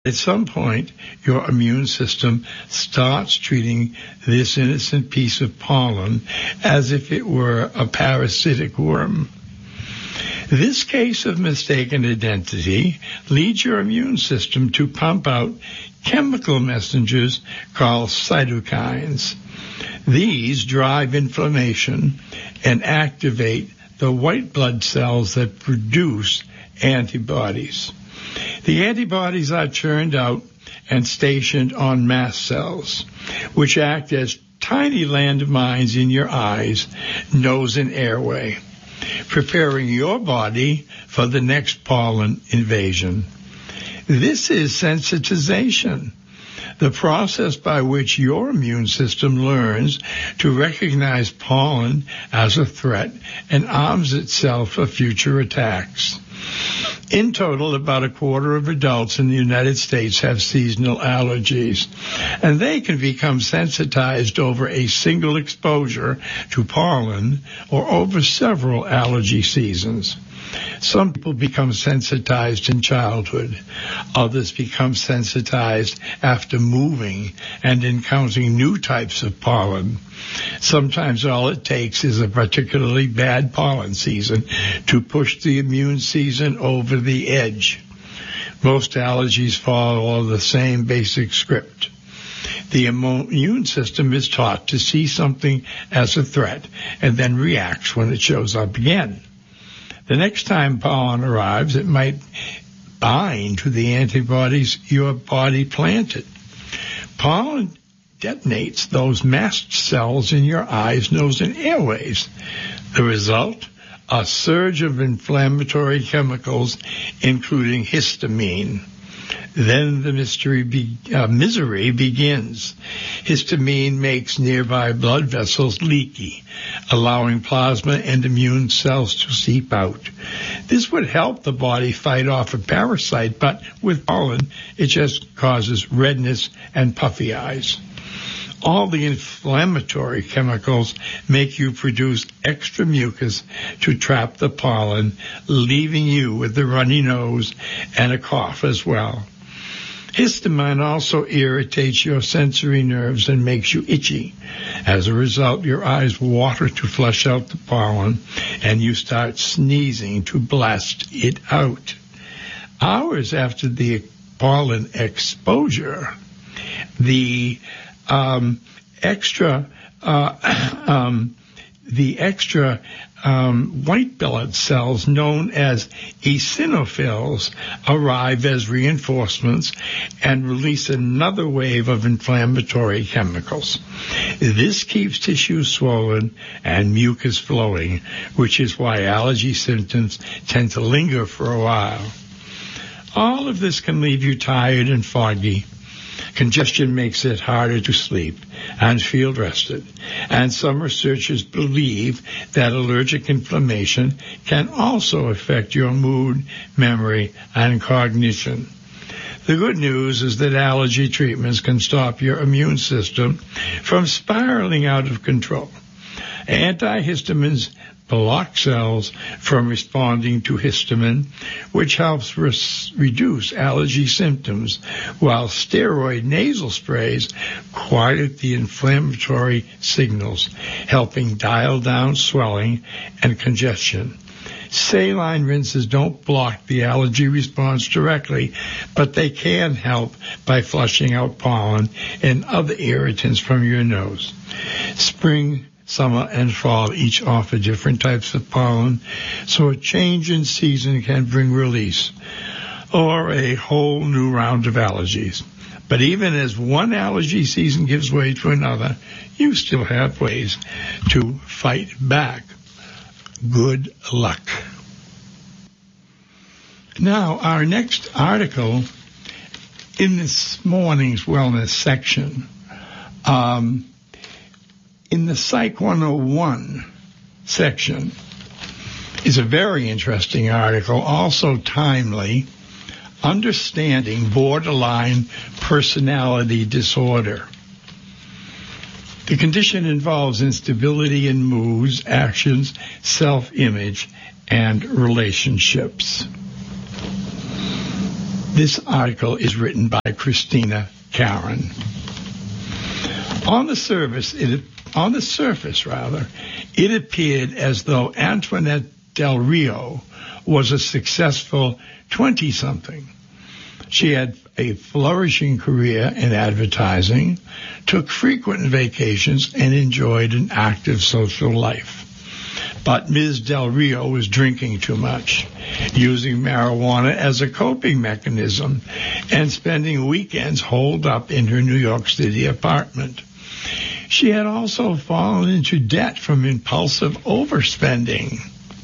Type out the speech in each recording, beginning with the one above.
At some point, your immune system starts treating this innocent piece of pollen as if it were a parasitic worm. This case of mistaken identity leads your immune system to pump out chemical messengers called cytokines. These drive inflammation and activate the white blood cells that produce antibodies. The antibodies are churned out and stationed on mast cells, which act as tiny landmines in your eyes, nose, and airway, preparing your body for the next pollen invasion. This is sensitization, the process by which your immune system learns to recognize pollen as a threat and arms itself for future attacks. In total, about a quarter of adults in the United States have seasonal allergies, and they can become sensitized over a single exposure to pollen or over several allergy seasons. Some people become sensitized in childhood. Others become sensitized after moving and encountering new types of pollen. Sometimes all it takes is a particularly bad pollen season to push the immune season over the edge. Most allergies follow the same basic script. The immune system is taught to see something as a threat and then reacts when it shows up again. The next time pollen arrives, it might bind to the antibodies your body planted. Pollen detonates those mast cells in your eyes, nose, and airways. The result? A surge of inflammatory chemicals, including histamine. Then the misery begins. Histamine makes nearby blood vessels leaky, allowing plasma and immune cells to seep out. This would help the body fight off a parasite, but with pollen, it just causes redness and puffy eyes. All the inflammatory chemicals make you produce extra mucus to trap the pollen, leaving you with a runny nose and a cough as well. Histamine also irritates your sensory nerves and makes you itchy. As a result, your eyes water to flush out the pollen, and you start sneezing to blast it out. Hours after the pollen exposure, the extra white blood cells known as eosinophils arrive as reinforcements and release another wave of inflammatory chemicals. This keeps tissue swollen and mucus flowing, which is why allergy symptoms tend to linger for a while. All of this can leave you tired and foggy. Congestion makes it harder to sleep and feel rested, and some researchers believe that allergic inflammation can also affect your mood, memory, and cognition. The good news is that allergy treatments can stop your immune system from spiraling out of control. Antihistamines block cells from responding to histamine, which helps reduce allergy symptoms, while steroid nasal sprays quiet the inflammatory signals, helping dial down swelling and congestion. Saline rinses don't block the allergy response directly, but they can help by flushing out pollen and other irritants from your nose. Spring, summer, and fall each offer different types of pollen, so a change in season can bring release or a whole new round of allergies. But even as one allergy season gives way to another, you still have ways to fight back. Good luck. Now, our next article in this morning's wellness section, in the Psych 101 section, is a very interesting article, also timely, Understanding Borderline Personality Disorder. The condition involves instability in moods, actions, self-image, and relationships. This article is written by Christina Karen. On the surface, it appeared as though Antoinette Del Rio was a successful 20-something. She had a flourishing career in advertising, took frequent vacations, and enjoyed an active social life. But Ms. Del Rio was drinking too much, using marijuana as a coping mechanism, and spending weekends holed up in her New York City apartment. She had also fallen into debt from impulsive overspending.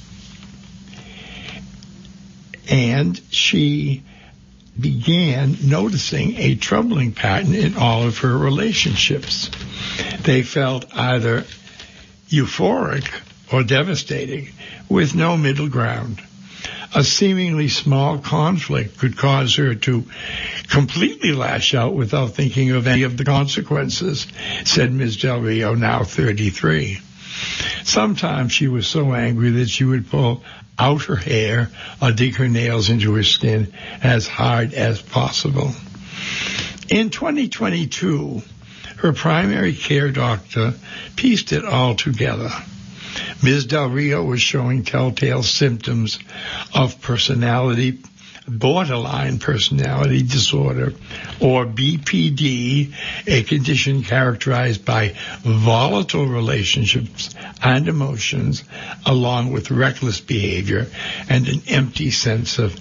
And she began noticing a troubling pattern in all of her relationships. They felt either euphoric or devastating, with no middle ground. A seemingly small conflict could cause her to completely lash out without thinking of any of the consequences, said Ms. Del Rio, now 33. Sometimes she was so angry that she would pull out her hair or dig her nails into her skin as hard as possible. In 2022, her primary care doctor pieced it all together. Ms. Del Rio was showing telltale symptoms of borderline personality disorder, or BPD, a condition characterized by volatile relationships and emotions, along with reckless behavior and an empty sense of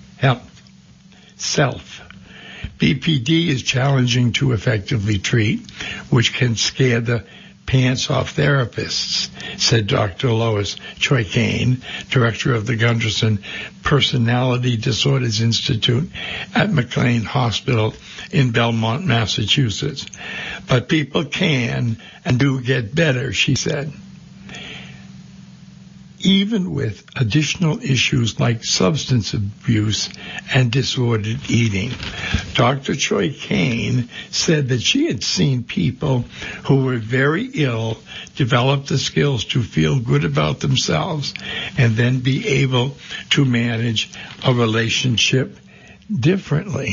self. BPD is challenging to effectively treat, which can scare the pants off therapists, said Dr. Lois Choi-Kane, director of the Gunderson Personality Disorders Institute at McLean Hospital in Belmont, Massachusetts. But people can and do get better, she said, even with additional issues like substance abuse and disordered eating. Dr. Choi-Kane said that she had seen people who were very ill develop the skills to feel good about themselves and then be able to manage a relationship differently.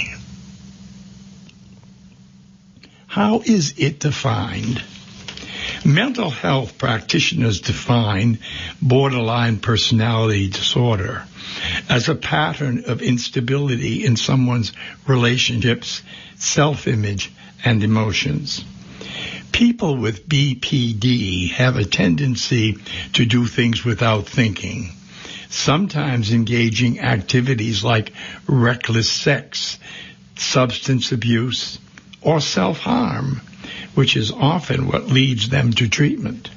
How is it defined? Mental health practitioners define borderline personality disorder as a pattern of instability in someone's relationships, self-image, and emotions. People with BPD have a tendency to do things without thinking, sometimes engaging activities like reckless sex, substance abuse, or self-harm, which is often what leads them to treatment.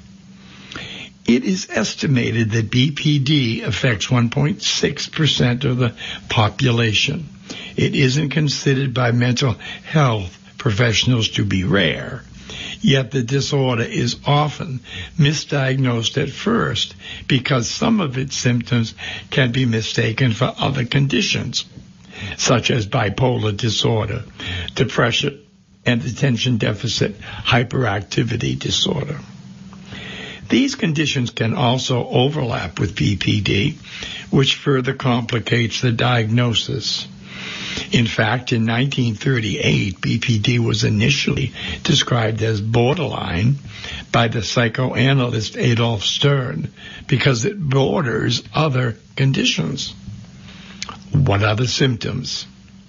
It is estimated that BPD affects 1.6% of the population. It isn't considered by mental health professionals to be rare, yet the disorder is often misdiagnosed at first because some of its symptoms can be mistaken for other conditions, such as bipolar disorder, depression, and attention deficit hyperactivity disorder. These conditions can also overlap with BPD, which further complicates the diagnosis. In fact, in 1938, BPD was initially described as borderline by the psychoanalyst Adolf Stern because it borders other conditions. What are the symptoms?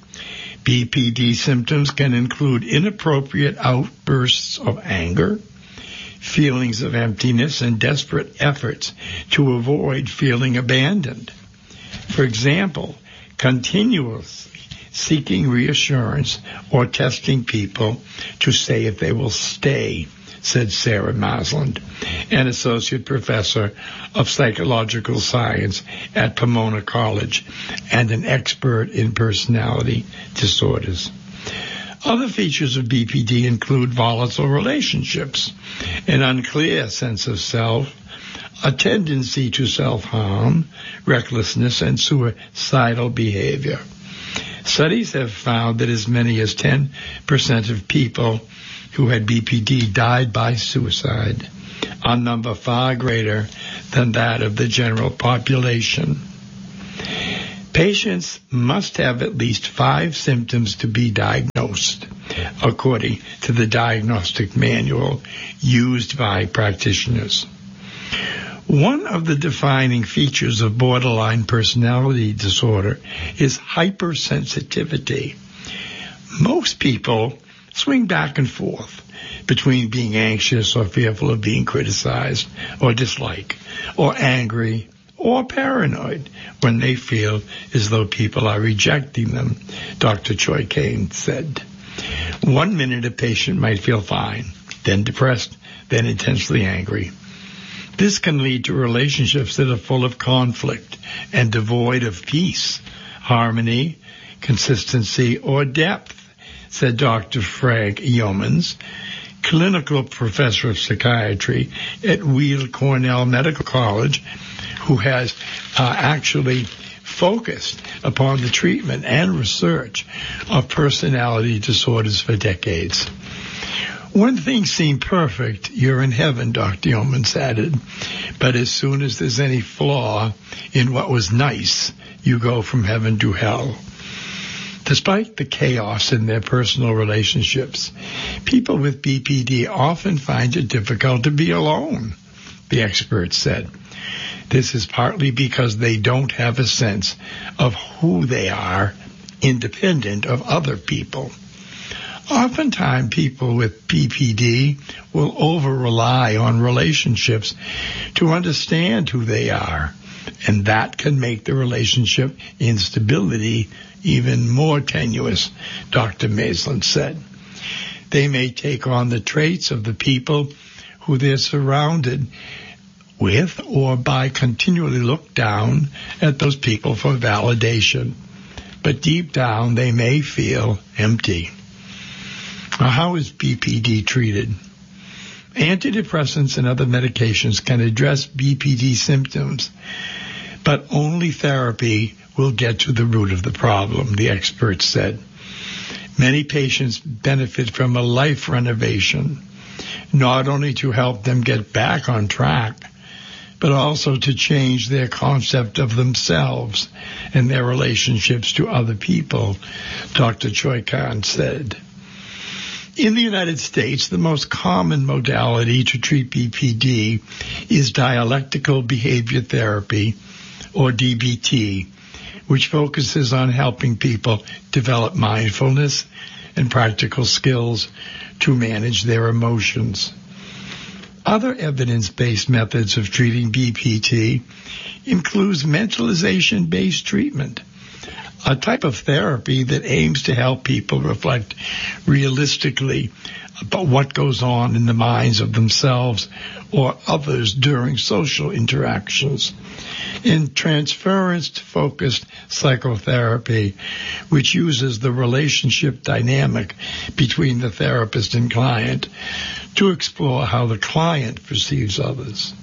BPD symptoms can include inappropriate outbursts of anger, feelings of emptiness, and desperate efforts to avoid feeling abandoned. For example, continuously seeking reassurance or testing people to say if they will stay, said Sarah Masland, an associate professor of psychological science at Pomona College and an expert in personality disorders. Other features of BPD include volatile relationships, an unclear sense of self, a tendency to self-harm, recklessness, and suicidal behavior. Studies have found that as many as 10% of people who had BPD died by suicide, a number far greater than that of the general population. Patients must have at least 5 symptoms to be diagnosed, according to the diagnostic manual used by practitioners. One of the defining features of borderline personality disorder is hypersensitivity. Most people swing back and forth between being anxious or fearful of being criticized or disliked, or angry or paranoid when they feel as though people are rejecting them, Dr. Choi Kane said. 1 minute a patient might feel fine, then depressed, then intensely angry. This can lead to relationships that are full of conflict and devoid of peace, harmony, consistency, or depth, said Dr. Frank Yeomans, clinical professor of psychiatry at Weill Cornell Medical College, who has actually focused upon the treatment and research of personality disorders for decades. When things seem perfect, you're in heaven, Dr. Yeomans added. But as soon as there's any flaw in what was nice, you go from heaven to hell. Despite the chaos in their personal relationships, people with BPD often find it difficult to be alone, the expert said. This is partly because they don't have a sense of who they are, independent of other people. Oftentimes, people with BPD will over-rely on relationships to understand who they are, and that can make the relationship instability even more tenuous, Dr. Maitland said. They may take on the traits of the people who they're surrounded with, or by continually look down at those people for validation. But deep down, they may feel empty. Now, how is BPD treated? Antidepressants and other medications can address BPD symptoms, but only therapy will get to the root of the problem, the experts said. Many patients benefit from a life renovation, not only to help them get back on track, but also to change their concept of themselves and their relationships to other people, Dr. Choi Kane said. In the United States, the most common modality to treat BPD is dialectical behavior therapy, or DBT, which focuses on helping people develop mindfulness and practical skills to manage their emotions. Other evidence-based methods of treating BPD includes mentalization-based treatment, a type of therapy that aims to help people reflect realistically about what goes on in the minds of themselves or others during social interactions. In transference-focused psychotherapy, which uses the relationship dynamic between the therapist and client to explore how the client perceives others.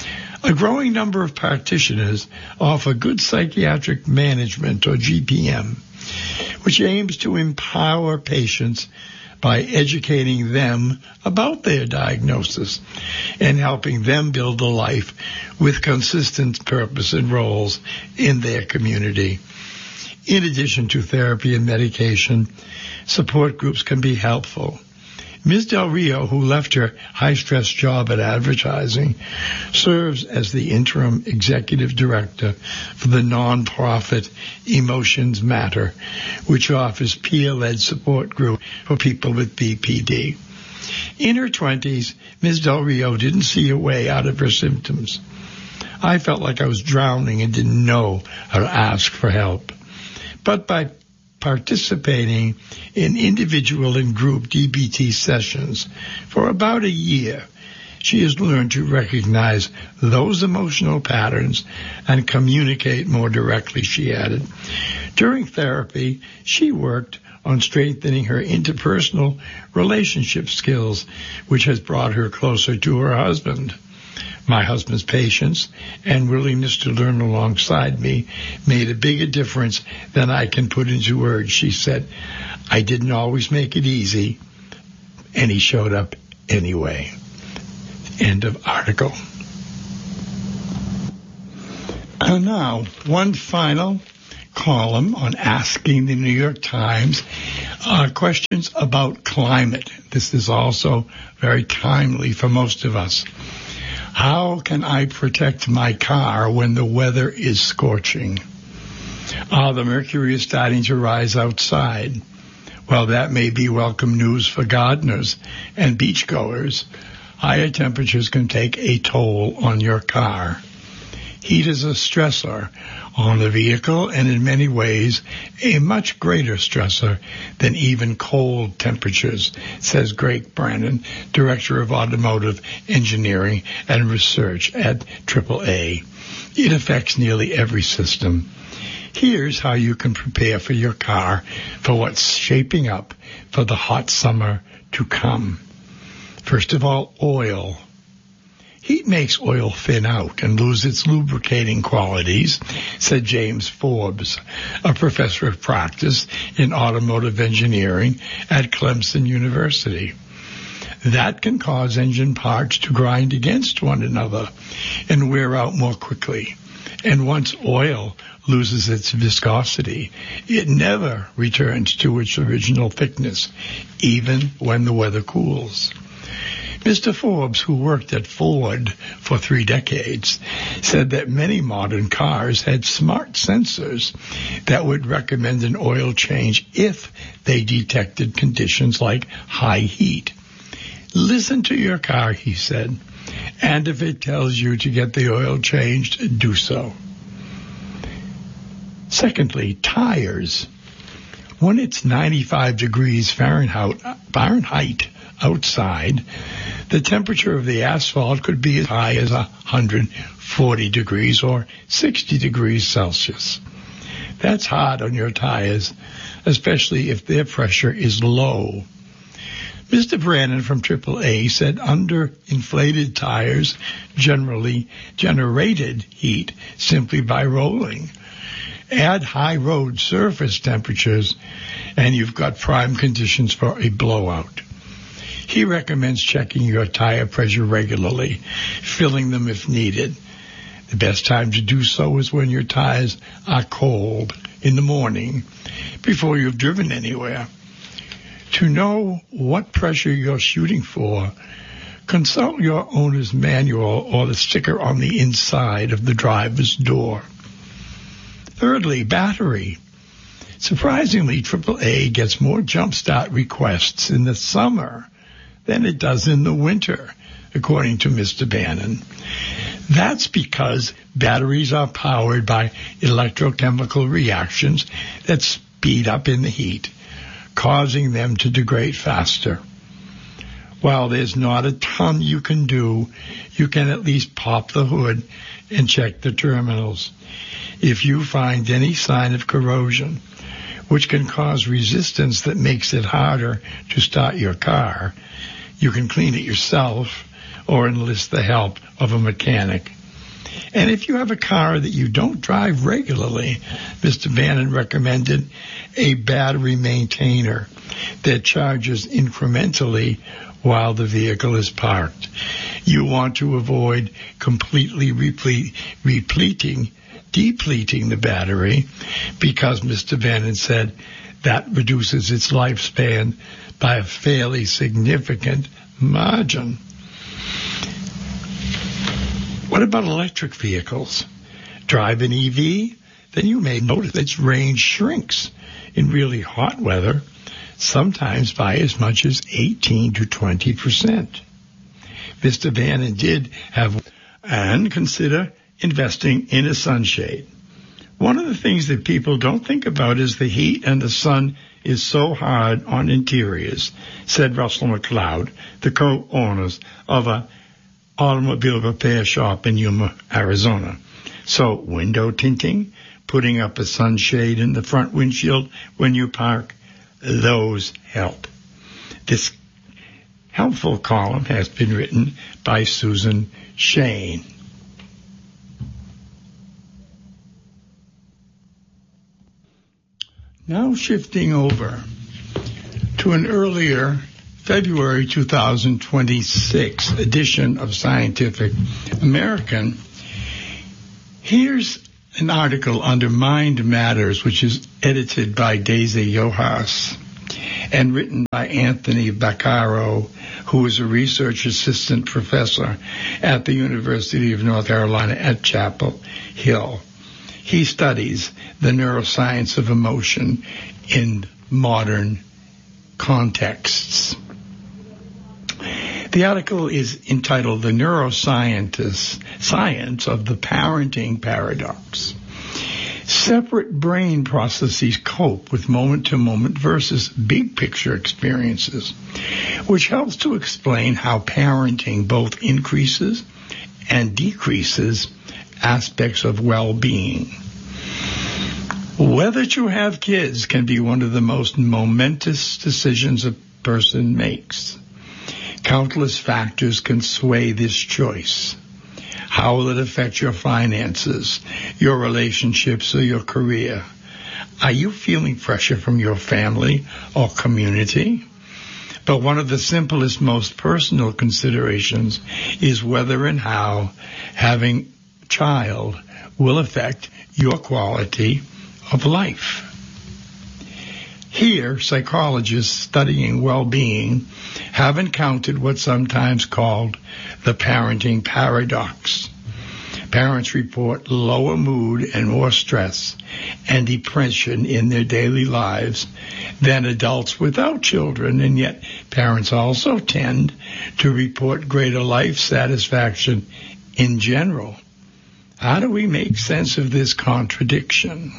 A growing number of practitioners offer good psychiatric management, or GPM, which aims to empower patients by educating them about their diagnosis and helping them build a life with consistent purpose and roles in their community. In addition to therapy and medication, support groups can be helpful. Ms. Del Rio, who left her high-stress job at advertising, serves as the interim executive director for the nonprofit Emotions Matter, which offers peer-led support group for people with BPD. In her 20s, Ms. Del Rio didn't see a way out of her symptoms. I felt like I was drowning and didn't know how to ask for help. But by participating in individual and group DBT sessions for about a year, she has learned to recognize those emotional patterns and communicate more directly, she added. During therapy, she worked on strengthening her interpersonal relationship skills, which has brought her closer to her husband. My husband's patience and willingness to learn alongside me made a bigger difference than I can put into words, she said. I didn't always make it easy, and he showed up anyway. End of article. And now, one final column on Asking the New York Times questions about climate. This is also very timely for most of us. How can I protect my car when the weather is scorching? The mercury is starting to rise outside. Well, that may be welcome news for gardeners and beachgoers. Higher temperatures can take a toll on your car. Heat is a stressor on the vehicle and in many ways a much greater stressor than even cold temperatures, says Greg Brannon, Director of Automotive Engineering and Research at AAA. It affects nearly every system. Here's how you can prepare for your car for what's shaping up for the hot summer to come. First of all, oil. Heat makes oil thin out and lose its lubricating qualities, said James Forbes, a professor of practice in automotive engineering at Clemson University. That can cause engine parts to grind against one another and wear out more quickly. And once oil loses its viscosity, it never returns to its original thickness, even when the weather cools. Mr. Forbes, who worked at Ford for 3 decades, said that many modern cars had smart sensors that would recommend an oil change if they detected conditions like high heat. Listen to your car, he said, and if it tells you to get the oil changed, do so. Secondly, tires. When it's 95 degrees Fahrenheit outside, the temperature of the asphalt could be as high as 140 degrees or 60 degrees Celsius. That's hard on your tires, especially if their pressure is low. Mr. Brannon from AAA said underinflated tires generally generated heat simply by rolling. Add high road surface temperatures, and you've got prime conditions for a blowout. He recommends checking your tire pressure regularly, filling them if needed. The best time to do so is when your tires are cold in the morning, before you've driven anywhere. To know what pressure you're shooting for, consult your owner's manual or the sticker on the inside of the driver's door. Thirdly, battery. Surprisingly, AAA gets more jump start requests in the summer than it does in the winter, according to Mr. Bannon. That's because batteries are powered by electrochemical reactions that speed up in the heat, causing them to degrade faster. While there's not a ton you can do, you can at least pop the hood and check the terminals. If you find any sign of corrosion, which can cause resistance that makes it harder to start your car, you can clean it yourself or enlist the help of a mechanic. And if you have a car that you don't drive regularly, Mr. Bannon recommended a battery maintainer that charges incrementally while the vehicle is parked. You want to avoid completely depleting the battery, because Mr. Bannon said that reduces its lifespan by a fairly significant margin. What about electric vehicles? Drive an EV, then you may notice its range shrinks in really hot weather, sometimes by as much as 18 to 20%. Mr. Bannon did have, and consider investing in a sunshade. One of the things that people don't think about is the heat and the sun is so hard on interiors, said Russell McLeod, the co-owners of an automobile repair shop in Yuma, Arizona. So window tinting, putting up a sunshade in the front windshield when you park, those help. This helpful column has been written by Susan Shane. Now shifting over to an earlier February 2026 edition of Scientific American, here's an article under Mind Matters, which is edited by Daisy Yohas and written by Anthony Baccaro, who is a research assistant professor at the University of North Carolina at Chapel Hill. He studies the neuroscience of emotion in modern contexts. The article is entitled The Science of the Parenting Paradox. Separate brain processes cope with moment-to-moment versus big-picture experiences, which helps to explain how parenting both increases and decreases aspects of well-being. Whether to have kids can be one of the most momentous decisions a person makes. Countless factors can sway this choice. How will it affect your finances, your relationships, or your career? Are you feeling pressure from your family or community? But one of the simplest, most personal considerations is whether and how having a child will affect your quality of life. Here, psychologists studying well-being have encountered what's sometimes called the parenting paradox. Parents report lower mood and more stress and depression in their daily lives than adults without children, and yet parents also tend to report greater life satisfaction in general. How do we make sense of this contradiction?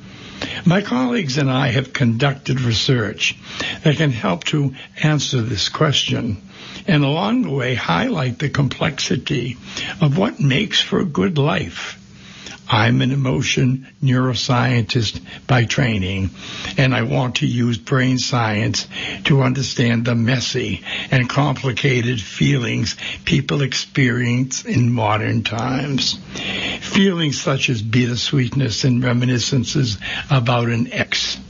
My colleagues and I have conducted research that can help to answer this question, and along the way highlight the complexity of what makes for a good life. I'm an emotion neuroscientist by training, and I want to use brain science to understand the messy and complicated feelings people experience in modern times. Feelings such as bittersweetness and reminiscences about an ex,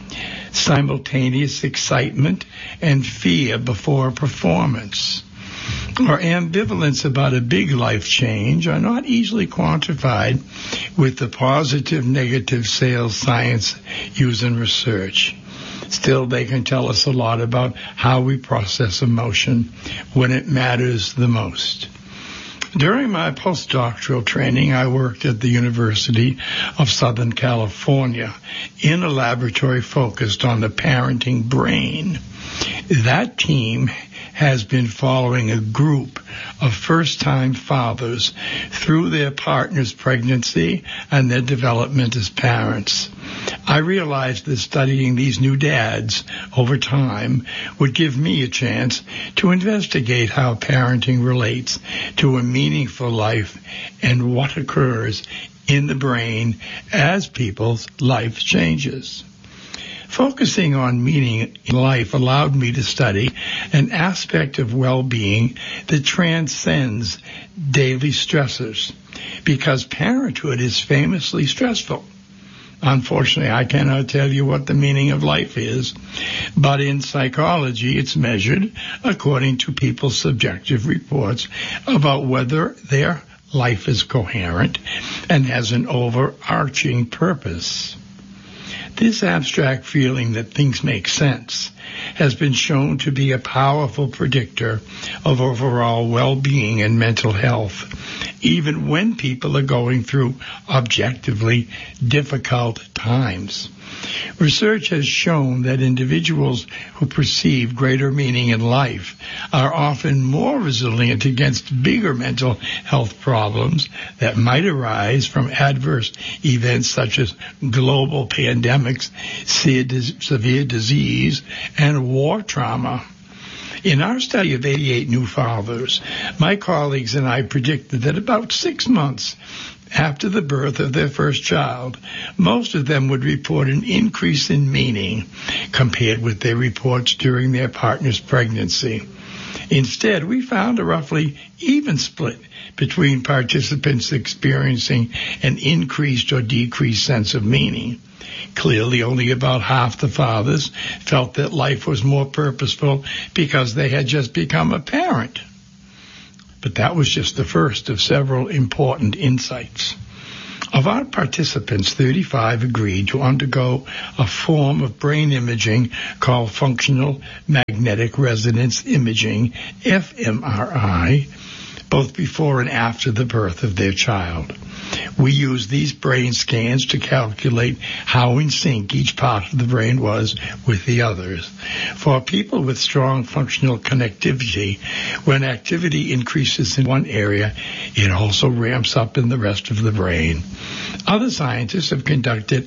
simultaneous excitement and fear before a performance, or ambivalence about a big life change are not easily quantified with the positive negative sales science used in research. Still, they can tell us a lot about how we process emotion when it matters the most. During my postdoctoral training, I worked at the University of Southern California in a laboratory focused on the parenting brain. That team has been following a group of first-time fathers through their partner's pregnancy and their development as parents. I realized that studying these new dads over time would give me a chance to investigate how parenting relates to a meaningful life and what occurs in the brain as people's life changes. Focusing on meaning in life allowed me to study an aspect of well-being that transcends daily stressors, because parenthood is famously stressful. Unfortunately, I cannot tell you what the meaning of life is, but in psychology it's measured according to people's subjective reports about whether their life is coherent and has an overarching purpose. This abstract feeling that things make sense has been shown to be a powerful predictor of overall well-being and mental health, even when people are going through objectively difficult times. Research has shown that individuals who perceive greater meaning in life are often more resilient against bigger mental health problems that might arise from adverse events such as global pandemics, severe disease, and war trauma. In our study of 88 new fathers, my colleagues and I predicted that about 6 months after the birth of their first child, most of them would report an increase in meaning compared with their reports during their partner's pregnancy. Instead, we found a roughly even split between participants experiencing an increased or decreased sense of meaning. Clearly, only about half the fathers felt that life was more purposeful because they had just become a parent. But that was just the first of several important insights. Of our participants, 35 agreed to undergo a form of brain imaging called functional magnetic resonance imaging, fMRI, both before and after the birth of their child. We used these brain scans to calculate how in sync each part of the brain was with the others. For people with strong functional connectivity, when activity increases in one area, it also ramps up in the rest of the brain. Other scientists have conducted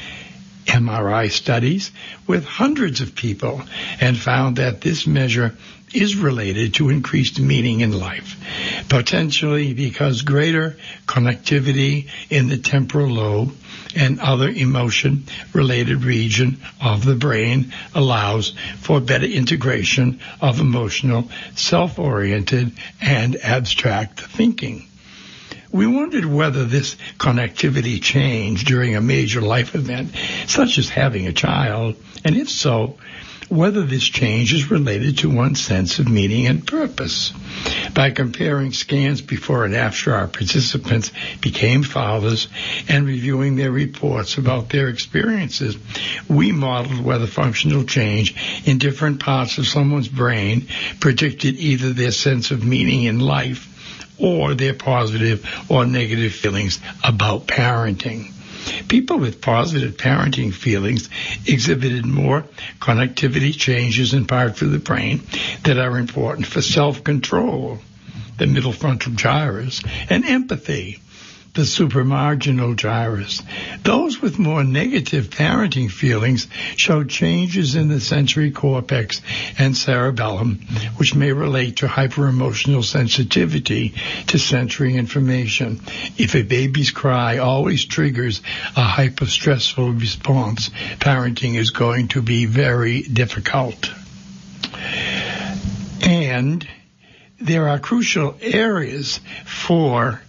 fMRI studies with hundreds of people and found that this measure is related to increased meaning in life, potentially because greater connectivity in the temporal lobe and other emotion-related region of the brain allows for better integration of emotional, self-oriented, and abstract thinking. We wondered whether this connectivity changed during a major life event, such as having a child, and if so, whether this change is related to one's sense of meaning and purpose. By comparing scans before and after our participants became fathers and reviewing their reports about their experiences, we modeled whether functional change in different parts of someone's brain predicted either their sense of meaning in life or their positive or negative feelings about parenting. People with positive parenting feelings exhibited more connectivity changes in parts of the brain that are important for self-control, the middle frontal gyrus, and empathy, the supramarginal gyrus. Those with more negative parenting feelings showed changes in the sensory cortex and cerebellum, which may relate to hyper-emotional sensitivity to sensory information. If a baby's cry always triggers a hyper-stressful response, parenting is going to be very difficult. And there are crucial areas for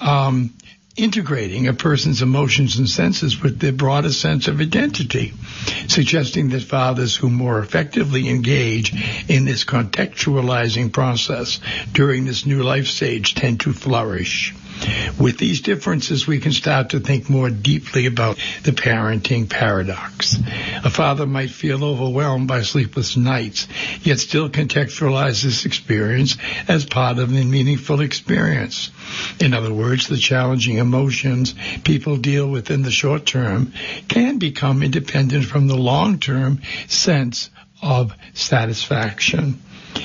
integrating a person's emotions and senses with their broader sense of identity, suggesting that fathers who more effectively engage in this contextualizing process during this new life stage tend to flourish. With these differences, we can start to think more deeply about the parenting paradox. A father might feel overwhelmed by sleepless nights, yet still contextualize this experience as part of a meaningful experience. In other words, the challenging emotions people deal with in the short term can become independent from the long-term sense of satisfaction.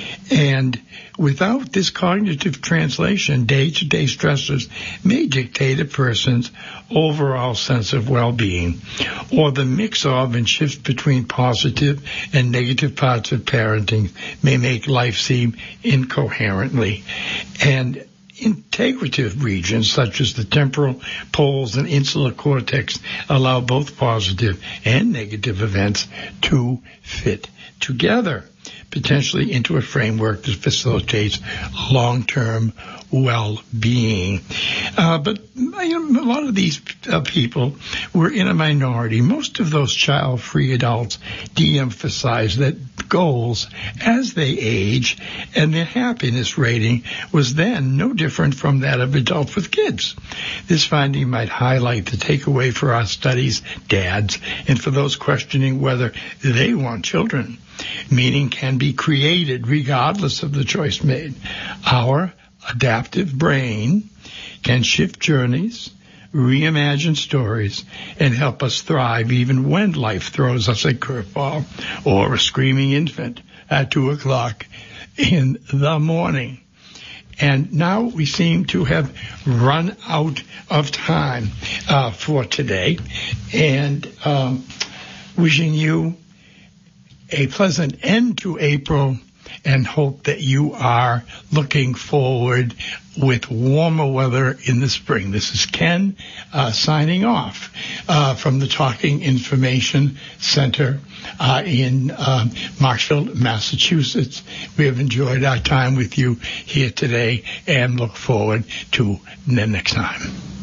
And without this cognitive translation, day-to-day stressors may dictate a person's overall sense of well-being, or the mix of and shift between positive and negative parts of parenting may make life seem incoherently. And integrative regions such as the temporal poles and insular cortex allow both positive and negative events to fit together, potentially into a framework that facilitates long-term well-being. But a lot of these people were in a minority. Most of those child-free adults de-emphasize that goals as they age, and their happiness rating was then no different from that of adults with kids. This finding might highlight the takeaway for our studies, dads, and for those questioning whether they want children. Meaning can be created regardless of the choice made. Our adaptive brain can shift journeys, reimagine stories, and help us thrive even when life throws us a curveball or a screaming infant at 2:00 in the morning. And now we seem to have run out of time for today. And wishing you a pleasant end to April, and hope that you are looking forward with warmer weather in the spring. This is Ken signing off from the Talking Information Center in Marshfield, Massachusetts. We have enjoyed our time with you here today and look forward to the next time.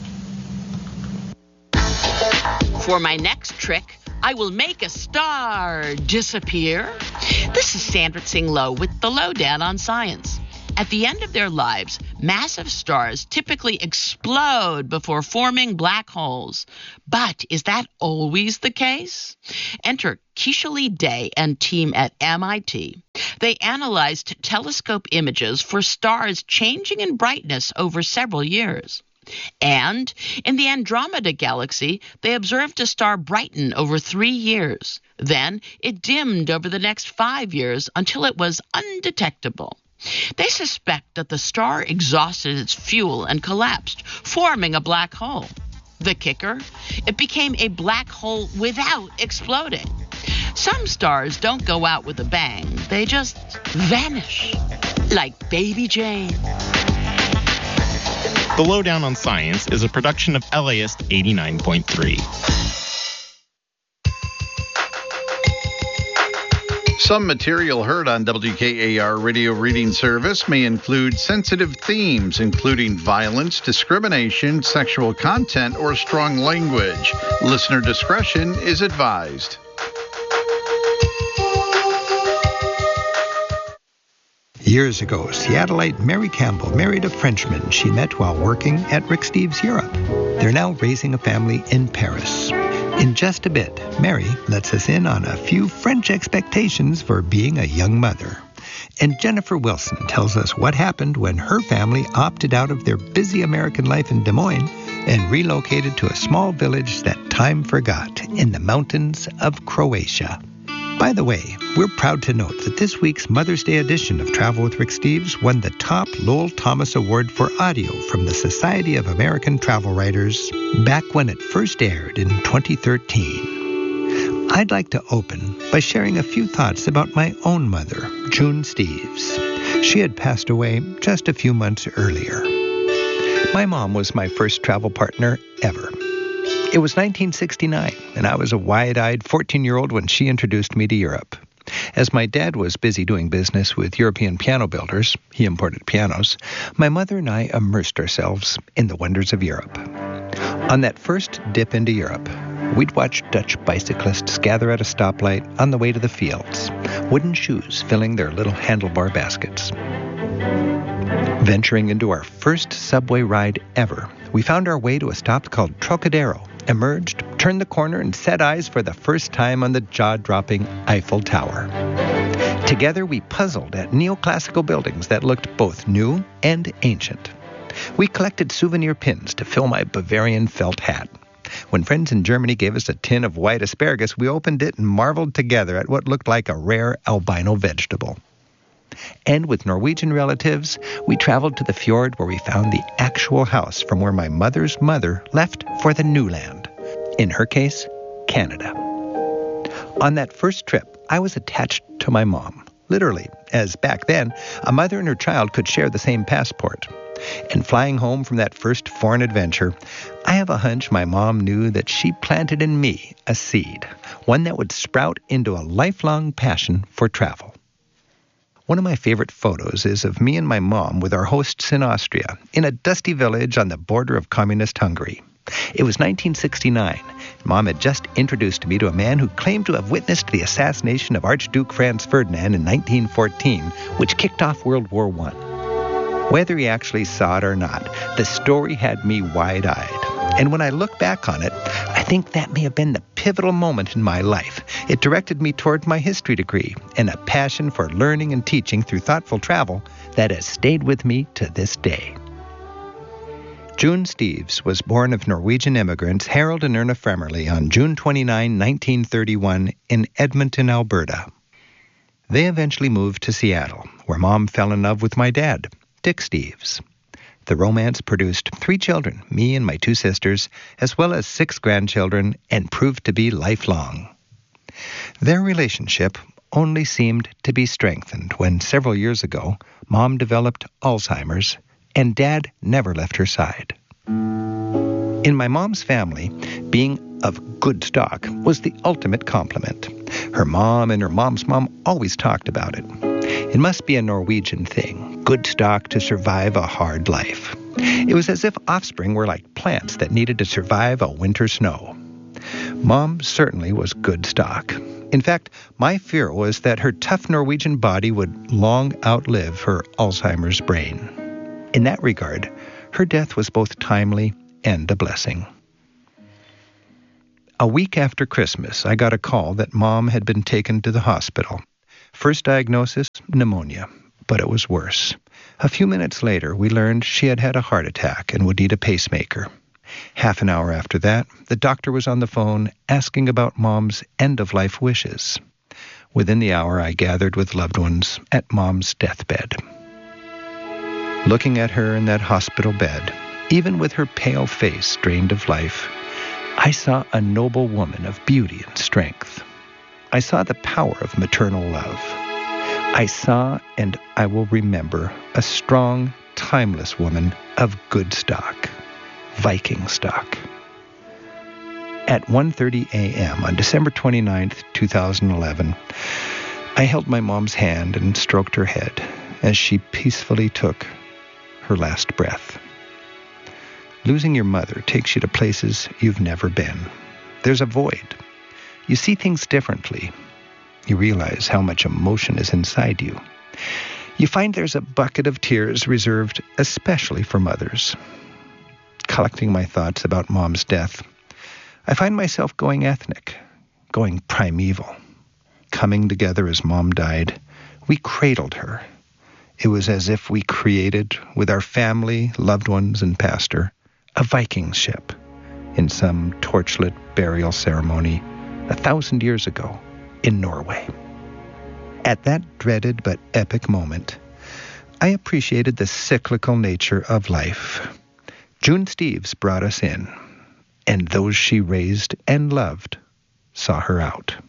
For my next trick, I will make a star disappear. This is Sandra Tsing Loh with the Lowdown on Science. At the end of their lives, Massive stars typically explode before forming black holes. But is that always the case? Enter Keisha Lee Day and team at MIT. They analyzed telescope images for stars changing in brightness over several years. And in the Andromeda Galaxy, they observed a star brighten over 3 years. Then it dimmed over the next 5 years until it was undetectable. They suspect that the star exhausted its fuel and collapsed, forming a black hole. The kicker? It became a black hole without exploding. Some stars don't go out with a bang. They just vanish, like Baby Jane. The Lowdown on Science is a production of LAist 89.3. Some material heard on WKAR Radio Reading Service may include sensitive themes, including violence, discrimination, sexual content, or strong language. Listener discretion is advised. Years ago, Seattleite Mary Campbell married a Frenchman she met while working at Rick Steves Europe. They're now raising a family in Paris. In just a bit, Mary lets us in on a few French expectations for being a young mother. And Jennifer Wilson tells us what happened when her family opted out of their busy American life in Des Moines and relocated to a small village that time forgot in the mountains of Croatia. By the way, we're proud to note that this week's Mother's Day edition of Travel with Rick Steves won the top Lowell Thomas Award for Audio from the Society of American Travel Writers back when it first aired in 2013. I'd like to open by sharing a few thoughts about my own mother, June Steves. She had passed away just a few months earlier. My mom was my first travel partner ever. It was 1969, and I was a wide-eyed 14-year-old when she introduced me to Europe. As my dad was busy doing business with European piano builders, he imported pianos, my mother and I immersed ourselves in the wonders of Europe. On that first dip into Europe, we'd watch Dutch bicyclists gather at a stoplight on the way to the fields, wooden shoes filling their little handlebar baskets. Venturing into our first subway ride ever, we found our way to a stop called Trocadero, emerged, turned the corner, and set eyes for the first time on the jaw-dropping Eiffel Tower. Together, we puzzled at neoclassical buildings that looked both new and ancient. We collected souvenir pins to fill my Bavarian felt hat. When friends in Germany gave us a tin of white asparagus, we opened it and marveled together at what looked like a rare albino vegetable. And with Norwegian relatives, we traveled to the fjord where we found the actual house from where my mother's mother left for the new land. In her case, Canada. On that first trip, I was attached to my mom, literally, as back then, a mother and her child could share the same passport. And flying home from that first foreign adventure, I have a hunch my mom knew that she planted in me a seed, one that would sprout into a lifelong passion for travel. One of my favorite photos is of me and my mom with our hosts in Austria, in a dusty village on the border of communist Hungary. It was 1969. Mom had just introduced me to a man who claimed to have witnessed the assassination of Archduke Franz Ferdinand in 1914, which kicked off World War I. Whether he actually saw it or not, the story had me wide-eyed. And when I look back on it, I think that may have been the pivotal moment in my life. It directed me toward my history degree and a passion for learning and teaching through thoughtful travel that has stayed with me to this day. June Steves was born of Norwegian immigrants Harold and Erna Fremerly on June 29, 1931 in Edmonton, Alberta. They eventually moved to Seattle, where Mom fell in love with my dad, Dick Steves. The romance produced 3 children, me and my 2 sisters, as well as 6 grandchildren, and proved to be lifelong. Their relationship only seemed to be strengthened when several years ago, Mom developed Alzheimer's, and Dad never left her side. In my mom's family, being of good stock was the ultimate compliment. Her mom and her mom's mom always talked about it. It must be a Norwegian thing, good stock to survive a hard life. It was as if offspring were like plants that needed to survive a winter snow. Mom certainly was good stock. In fact, my fear was that her tough Norwegian body would long outlive her Alzheimer's brain. In that regard, her death was both timely and a blessing. A week after Christmas, I got a call that Mom had been taken to the hospital. First diagnosis, pneumonia, but it was worse. A few minutes later, we learned she had had a heart attack and would need a pacemaker. Half an hour after that, the doctor was on the phone asking about Mom's end-of-life wishes. Within the hour, I gathered with loved ones at Mom's deathbed. Looking at her in that hospital bed, even with her pale face drained of life, I saw a noble woman of beauty and strength. I saw the power of maternal love. I saw, and I will remember, a strong, timeless woman of good stock, Viking stock. At 1:30 a.m. on December 29th, 2011, I held my mom's hand and stroked her head as she peacefully took her last breath. Losing your mother takes you to places you've never been. There's a void. You see things differently. You realize how much emotion is inside you. You find there's a bucket of tears reserved especially for mothers. Collecting my thoughts about Mom's death, I find myself going ethnic, going primeval. Coming together as Mom died, we cradled her. It was as if we created, with our family, loved ones, and pastor, a Viking ship in some torchlit burial ceremony 1,000 years ago in Norway. At that dreaded but epic moment, I appreciated the cyclical nature of life. June Steeves brought us in, and those she raised and loved saw her out.